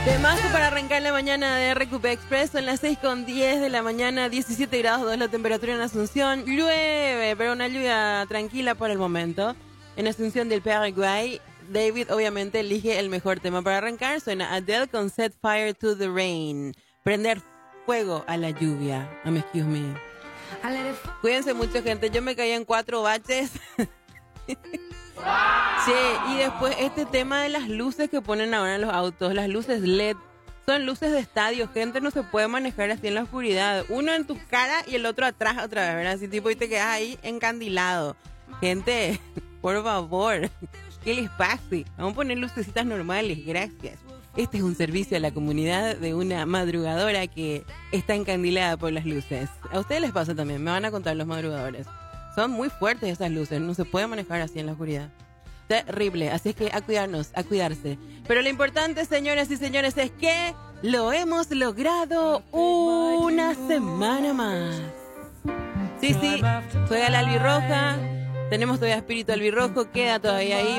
Temazo para arrancar la mañana de RQP Express. Son las 6:10 de la mañana, 17 grados 2 la temperatura en Asunción. Llueve, pero una lluvia tranquila por el momento. En Asunción del Paraguay, David obviamente elige el mejor tema para arrancar. Suena Adele con Set Fire to the Rain. Prender fuego a la lluvia. Excuse me. Cuídense mucho, gente. Yo me caí en 4 baches. Sí, y después este tema de las luces que ponen ahora en los autos, las luces LED, son luces de estadio, gente, no se puede manejar así en la oscuridad, uno en tu cara y el otro atrás otra vez, ¿verdad? Así tipo y te quedas ahí encandilado. Gente, por favor, ¿qué les pase? Vamos a poner lucecitas normales, gracias. Este es un servicio a la comunidad de una madrugadora que está encandilada por las luces. A ustedes les pasa también, me van a contar los madrugadores. Son muy fuertes esas luces, no se puede manejar así en la oscuridad. Terrible, así es que a cuidarnos, a cuidarse. Pero lo importante, señoras y señores, es que lo hemos logrado una semana más. Sí, juega la albirroja, tenemos todavía espíritu albirrojo, queda todavía ahí.